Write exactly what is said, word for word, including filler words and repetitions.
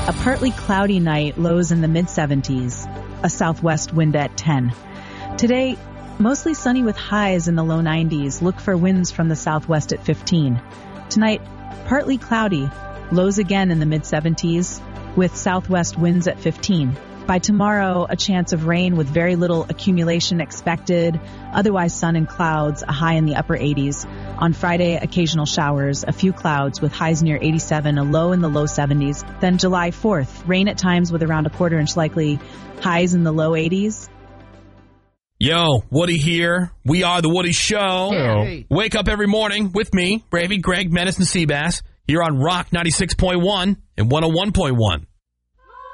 A partly cloudy night, lows in the mid seventies. A southwest wind at ten. Today, mostly sunny with highs in the low nineties. Look for winds from the southwest at fifteen. Tonight, partly cloudy, lows again in the mid seventies, with southwest winds at fifteen. By tomorrow, a chance of rain with very little accumulation expected. Otherwise, sun and clouds, a high in the upper eighties. On Friday, occasional showers, a few clouds with highs near eighty-seven, a low in the low seventies. Then July fourth, rain at times with around a quarter inch likely, highs in the low eighties. Yo, Woody here. We are the Woody Show. Hey. Wake up every morning with me, Bravey, Greg, Menace, and Seabass, here on Rock ninety-six point one and one oh one point one.